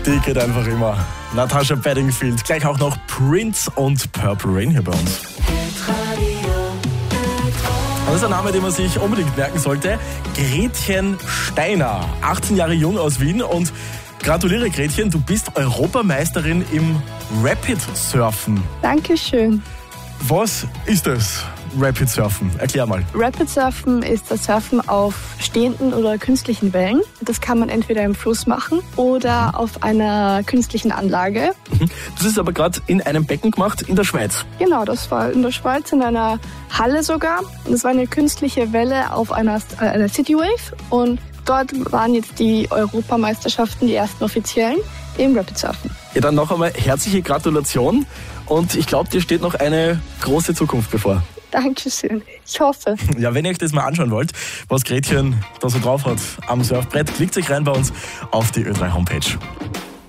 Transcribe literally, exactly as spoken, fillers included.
Die geht einfach immer. Natasha Bedingfield, gleich auch noch Prince und Purple Rain hier bei uns. Das ist ein Name, den man sich unbedingt merken sollte. Gretchen Steiner, achtzehn Jahre jung aus Wien, und gratuliere Gretchen, du bist Europameisterin im Rapid Surfen. Dankeschön. Was ist das Rapid Surfen? Erklär mal. Rapid Surfen ist das Surfen auf stehenden oder künstlichen Wellen. Das kann man entweder im Fluss machen oder auf einer künstlichen Anlage. Das ist aber gerade in einem Becken gemacht in der Schweiz. Genau, das war in der Schweiz in einer Halle sogar. Das war eine künstliche Welle auf einer, äh, einer City Wave, und dort waren jetzt die Europameisterschaften, die ersten offiziellen, im Rapid Surfen. Ja, dann noch einmal herzliche Gratulation, und ich glaube, dir steht noch eine große Zukunft bevor. Dankeschön. Ich hoffe. Ja, wenn ihr euch das mal anschauen wollt, was Gretchen da so drauf hat am Surfbrett, klickt euch rein bei uns auf die Ö drei Homepage.